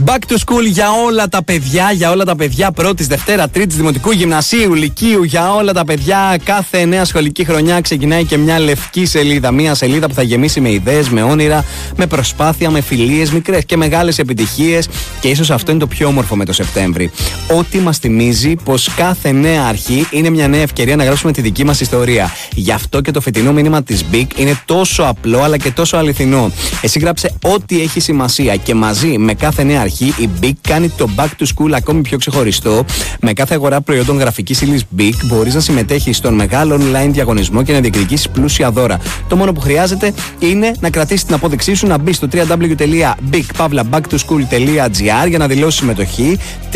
Back to school για όλα τα παιδιά πρώτης, Δευτέρα, Τρίτης, Δημοτικού, Γυμνασίου, Λυκείου, για όλα τα παιδιά. Κάθε νέα σχολική χρονιά ξεκινάει και μια λευκή σελίδα. Μια σελίδα που θα γεμίσει με ιδέες, με όνειρα, με προσπάθεια, με φιλίες, μικρές και μεγάλες επιτυχίες. Και ίσως αυτό είναι το πιο όμορφο με το Σεπτέμβρη. Ότι μας θυμίζει πως κάθε νέα αρχή είναι μια νέα ευκαιρία να γράψουμε τη δική μας ιστορία. Γι' αυτό και το φετινό μήνυμα της Big είναι τόσο απλό αλλά και τόσο αληθινό. Εσύ γράψε ό,τι έχει σημασία και μαζί με κάθε νέα αρχή η Big κάνει το Back to School ακόμη πιο ξεχωριστό. Με κάθε αγορά προϊόντων γραφικής ύλης Big μπορείς να συμμετέχεις στον μεγάλο online διαγωνισμό και να διεκδικήσεις πλούσια δώρα. Το μόνο που χρειάζεται είναι να κρατήσεις την απόδειξή σου, να μπεις στο www.big-backtoschool.gr για να δηλώσεις συμμετοχή.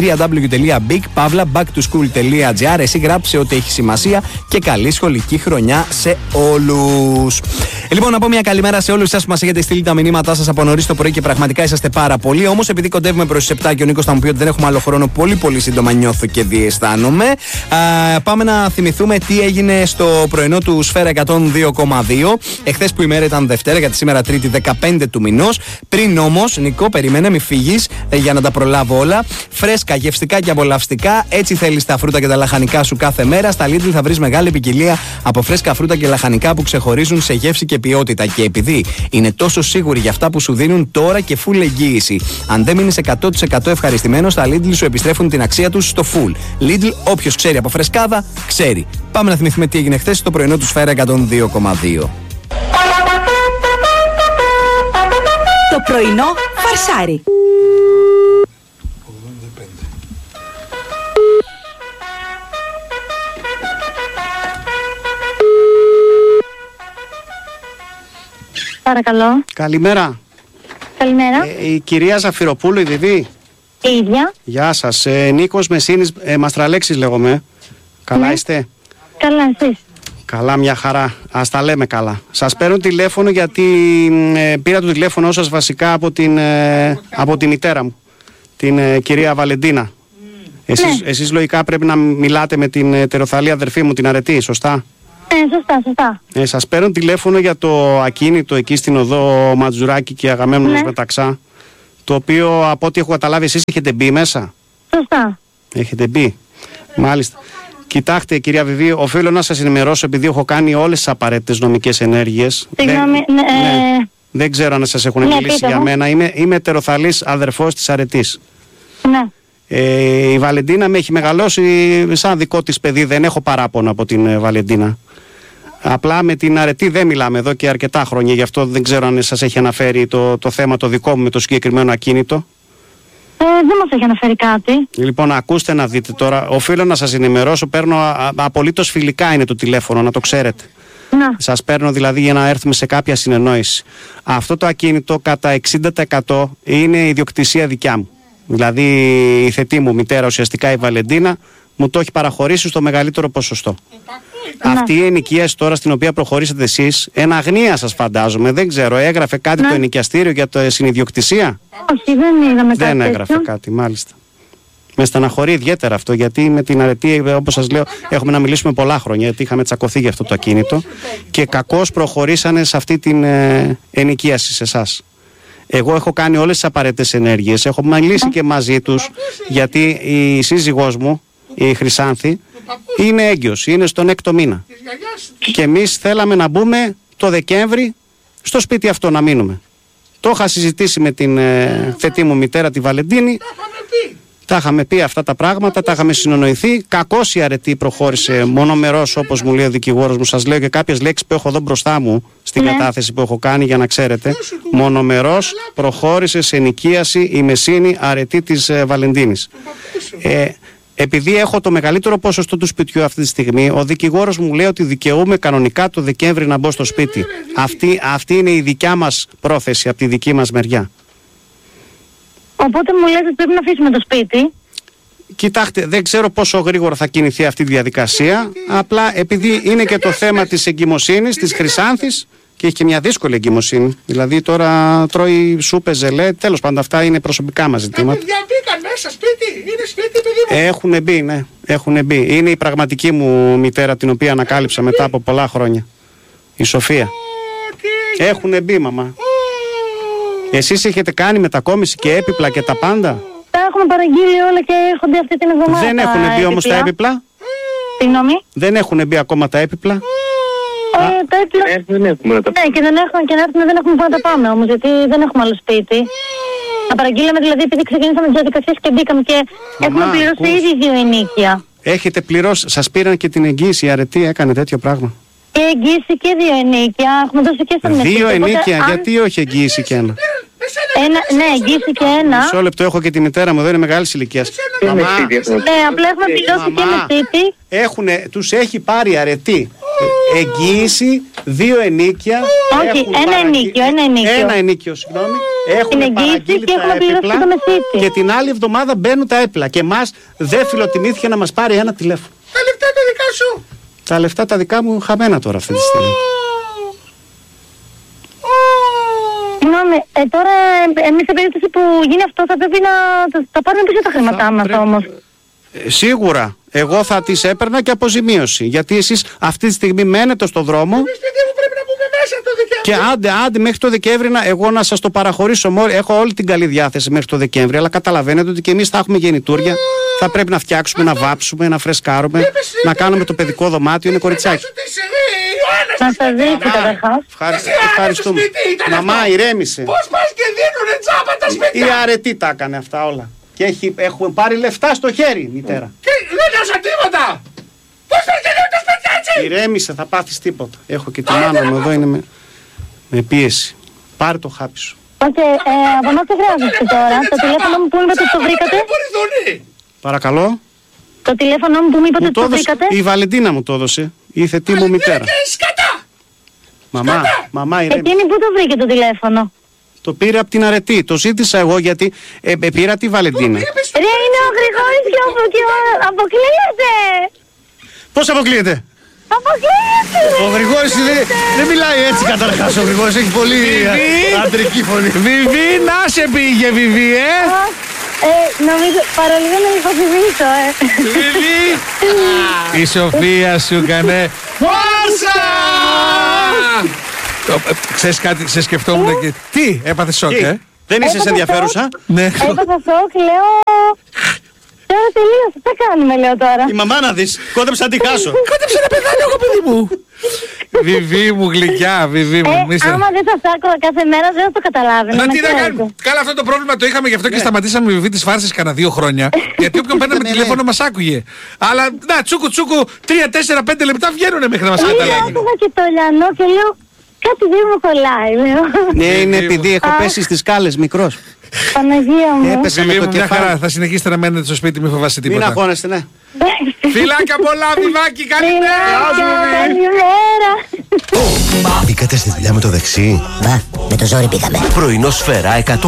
www.big-backtoschool.gr. Εσύ γράψε ό,τι έχει σημασία και καλή σχολική χρονιά σε όλους. Λοιπόν, να πω μια καλημέρα σε όλους εσάς που μας έχετε στείλει τα μηνύματά σας από νωρίς το πρωί και πραγματικά είσαστε πάρα πολλοί. Όμως, επειδή κοντεύουμε προς τις 7 και ο Νίκος θα μου πει ότι δεν έχουμε άλλο χρόνο, πολύ σύντομα νιώθω και διαισθάνομαι. Πάμε να θυμηθούμε τι έγινε στο πρωινό του Σφαίρα 102,2. Εχθές που η μέρα ήταν Δευτέρα, γιατί σήμερα Τρίτη 15 του μηνός. Πριν όμως, Νικό, περιμένε, μη φύγεις για να τα προλάβω όλα. Φρέσκα, γευστικά και απολαυστικά. Έτσι θέλεις τα φρούτα και τα λαχανικά σου κάθε μέρα. Στα Lidl θα βρεις μεγάλη ποικιλία από φρέσκα φρούτα και λαχανικά που ξεχωρίζουν σε γεύση και ποιότητα. Και επειδή είναι τόσο σίγουροι για αυτά που σου δίνουν τώρα και full εγγύηση. Αν δεν μείνεις 100% ευχαριστημένος, τα Lidl σου επιστρέφουν την αξία τους στο full. Lidl, όποιος ξέρει από φρεσκάδα, ξέρει. Πάμε να θυμηθούμε τι έγινε χθες στο πρωινό του Σφαίρα 102,2. Το πρωινό φαρσάρι. Παρακαλώ. Καλημέρα. Καλημέρα. Η κυρία Ζαφυροπούλου, η Βιβί. Η ίδια. Γεια σας. Νίκος Μεσίνης, Μαστραλέξης λέγομαι. Καλά είστε? Καλά, εσείς? Καλά, μια χαρά. Ας τα λέμε καλά. Σας παίρνω τηλέφωνο γιατί πήρα το τηλέφωνο σας βασικά από τη μητέρα μου, την κυρία Βαλεντίνα. Εσείς λογικά πρέπει να μιλάτε με την ετεροθαλή αδερφή μου, την Αρετή, σωστά? Σωστά. Σας παίρνω τηλέφωνο για το ακίνητο εκεί στην οδό Ματζουράκη και Αγαμέμνονος Μεταξά, το οποίο από ό,τι έχω καταλάβει εσείς έχετε μπει μέσα. Σωστά. Έχετε μπει. Μάλιστα. Κοιτάξτε, κυρία Βιβί, οφείλω να σας ενημερώσω επειδή έχω κάνει όλες τις απαραίτητες νομικές ενέργειες. Συγγνώμη, δεν ξέρω αν σας έχουν μιλήσει για μένα. Είμαι ετεροθαλής αδερφός της Αρετής. Ναι. Η Βαλεντίνα με έχει μεγαλώσει σαν δικό της παιδί, δεν έχω παράπονο από την Βαλεντίνα. Απλά με την Αρετή δεν μιλάμε εδώ και αρκετά χρόνια, γι' αυτό δεν ξέρω αν σας έχει αναφέρει το θέμα το δικό μου με το συγκεκριμένο ακίνητο. Δεν μας έχει αναφέρει κάτι. Λοιπόν, ακούστε να δείτε τώρα. Οφείλω να σας ενημερώσω. Παίρνω απολύτως φιλικά είναι το τηλέφωνο, να το ξέρετε. Ναι. Σας παίρνω δηλαδή για να έρθουμε σε κάποια συνεννόηση. Αυτό το ακίνητο κατά 60% είναι ιδιοκτησία δικιά μου. Δηλαδή η θετή μου μητέρα, ουσιαστικά η Βαλεντίνα, μου το έχει παραχωρήσει στο μεγαλύτερο ποσοστό. Αυτή η ενοικίαση τώρα στην οποία προχωρήσατε εσείς, εν αγνία σας φαντάζομαι, δεν ξέρω, έγραφε κάτι το ενοικιαστήριο για το συνιδιοκτησία? Όχι, δεν είδαμε κάτι. Δεν έγραφε κάτι, μάλιστα. Με στεναχωρεί ιδιαίτερα αυτό, γιατί με την Αρετή, όπως σας λέω, έχουμε να μιλήσουμε πολλά χρόνια, γιατί είχαμε τσακωθεί για αυτό το ακίνητο και κακώς προχωρήσανε σε αυτή την ενοικίαση σε εσάς. Εγώ έχω κάνει όλες τις απαραίτητες ενέργειες, έχω μιλήσει και μαζί τους, γιατί η σύζυγός μου, η Χρυσάνθη, είναι έγκυος, είναι στον 6ο μήνα. Και εμείς θέλαμε να μπούμε το Δεκέμβρη στο σπίτι αυτό να μείνουμε. Το είχα συζητήσει με την θετή μου μητέρα, τη Βαλεντίνη. Τα είχαμε πει αυτά τα πράγματα, τα είχαμε συνονοηθεί. Κακώς η Αρετή προχώρησε μονομερός, όπως μου λέει ο δικηγόρος μου. Σας λέω και κάποιες λέξεις που έχω εδώ μπροστά μου στην κατάθεση που έχω κάνει για να ξέρετε. Μονομερός προχώρησε σε ενοικίαση η Μεσίνη Αρετή της Βαλεντίνης. Επειδή έχω το μεγαλύτερο ποσοστό του σπιτιού αυτή τη στιγμή, ο δικηγόρος μου λέει ότι δικαιούμαι κανονικά το Δεκέμβρη να μπω στο σπίτι. Αυτή είναι η δικιά μας πρόθεση από τη δική μας μεριά. Οπότε μου λέτε ότι πρέπει να αφήσουμε το σπίτι. Κοιτάξτε, δεν ξέρω πόσο γρήγορα θα κινηθεί αυτή η διαδικασία. Απλά επειδή είναι και το θέμα της εγκυμοσύνης, της Χρυσάνθης, και έχει και μια δύσκολη εγκυμοσύνη. Δηλαδή τώρα τρώει σούπες, ζελέ, τέλος πάντων αυτά είναι προσωπικά μας ζητήματα. Τα παιδιά μπήκαν μέσα σπίτι, είναι σπίτι παιδί μου. Έχουν μπει, ναι, έχουν μπει. Είναι η πραγματική μου μητέρα την οποία ανακάλυψα μετά από πολλά χρόνια. Η Σοφία. Έχουν μπει, μαμά. Εσείς έχετε κάνει μετακόμιση και έπιπλα και τα πάντα? Τα έχουμε παραγγείλει όλα και έρχονται αυτή την εβδομάδα. Δεν έχουν μπει όμως τα έπιπλα? Συγγνώμη. Δεν έχουν μπει ακόμα τα έπιπλα? Τα έπιπλα. Ναι, και δεν έχουμε και να έρθουμε, δεν έχουμε πού να τα πάμε όμως, γιατί δεν έχουμε άλλο σπίτι. Να παραγγείλαμε δηλαδή, επειδή ξεκινήσαμε τις διαδικασίες και μπήκαμε και έχουμε πληρώσει ήδη 2 ενοίκια. Έχετε πληρώσει, σας πήραν και την εγγύηση, η αρετή έκανε τέτοιο πράγμα? Και εγγύηση και 2 ενοίκια, έχουμε δώσει και στον μεσή. 2 ενοίκια, γιατί όχι εγγύηση και 1? Ναι, εγγύηση και 1. Μισό λεπτό, έχω και τη μητέρα μου εδώ, είναι μεγάλης ηλικίας. Ναι, απλά έχουμε πληρώσει και μεσίτη. Τους έχει πάρει αρετή εγγύηση, 2 ενοίκια. Όχι, ένα ενίκιο. Συγγνώμη. Την εγγύηση και έχουμε πληρώσει το μεσίτη. Και την άλλη εβδομάδα μπαίνουν τα έπιπλα. Και εμάς δεν φιλοτιμήθηκε να μας πάρει ένα τηλέφωνο. Τα λεφτά τα δικά σου. Τα λεφτά τα δικά μου χαμένα τώρα αυτή τη στιγμή. Συγγνώμη, τώρα εμείς σε περίπτωση που γίνει αυτό θα πρέπει να τα πάρουμε πίσω τα χρήματά μας όμως. Σίγουρα. Εγώ θα τις έπαιρνα και αποζημίωση. Γιατί εσείς αυτή τη στιγμή μένετε στο δρόμο. Εμείς παιδί μου πρέπει να μπούμε μέσα το Δεκέμβρη. Και άντε μέχρι το Δεκέμβρη εγώ να σας το παραχωρήσω. Έχω όλη την καλή διάθεση μέχρι το Δεκέμβρη. Αλλά καταλαβαίνετε ότι και εμείς θα έχουμε γεννητούρια. Θα πρέπει να φτιάξουμε, να βάψουμε, να φρεσκάρουμε, να κάνουμε το παιδικό δωμάτιο. Είναι κοριτσάκι. Να σας δείξω καταρχάς. Ευχαριστούμε. Μαμά, ηρέμησε. Πώς πας και δίνουνε τσάπα τα σπίτια. Η αρετή τα έκανε αυτά όλα. Και έχουμε πάρει λεφτά στο χέρι, μητέρα. Και δεν έδωσα τίποτα. Πώς θα τελειώνει το σπίτια έτσι. Ηρέμησε, θα πάθεις τίποτα. Έχω και τη μάνα μου εδώ, είναι με πίεση. Πάρε το χάπι σου. Όχι, από εμάς δεν χρειάζεται τώρα. Το τηλέφωνο μου που είπατε ότι το βρήκατε. Παρακαλώ. Το τηλέφωνο μου που μου είπατε ότι το βρήκατε. Η Βαλεντίνα μου το έδωσε. Η θετή μου μητέρα. Μαμά, ηρέμησε. Εκείνη πού το βρήκε το τηλέφωνο. Το πήρε από την αρετή. Το ζήτησα εγώ γιατί πήρα τη Βαλεντίνα. Ρε, είναι ο Γρηγόρης και αποκλείεται. Πώς αποκλείεται? Αποκλείεται. Ο Γρηγόρης δεν μιλάει έτσι καταρχάς. Ο Γρηγόρης έχει πολύ αντρική φωνή. Βιβί, να σε πήγε Βιβί, Νομίζω παρολίγο να υποθυμίσω, Βιβί. Η Σοφία σου κάνε Φάρσα! Ξέρεις κάτι, σε σκεφτόμουν και... Τι, έπαθε σοκ, Δεν είσαι ενδιαφέρουσα? Ναι. Έπαθα σοκ, λέω... Τώρα τελείωσε, τι κάνουμε, λέω τώρα. Η μαμά να δεις, κόντεψα να τη χάσω. Κόντεψε να πεθάνει εγώ, παιδί μου. Βιβί μου γλυκιά, Βιβί μου. Άμα δεν σας άκουγα κάθε μέρα δεν θα το καταλάβαινα. Να τι να κάνουμε. Καλά, αυτό το πρόβλημα το είχαμε, γι' αυτό και σταματήσαμε Βιβί τις φάρσες κανένα 2 χρόνια. Γιατί όποιον παίρναμε τηλέφωνο μας άκουγε. Αλλά να, τσούκου 3-4-5 λεπτά βγαίνουνε μέχρι να μας καταλάβει. Άκουγα και το λιανό και λέω κάτι δεν μου κολλάει, λέω. Ναι, είναι επειδή έχω πέσει στις σκάλες μικρός. Παναγία μου. Έπεσα με το μια χαρά, κεφάλι. θα συνεχίσετε να μένετε στο σπίτι, μην φοβάστε Μην τίποτα. αγχώνεστε, ναι. Φιλάκια πολλά, Βιβάκι, καλημέρα! Καλημέρα. Μπήκατε στη δουλειά με το δεξί. Μπα, με το ζόρι πήγαμε. Πρωινό Σφαίρα 100.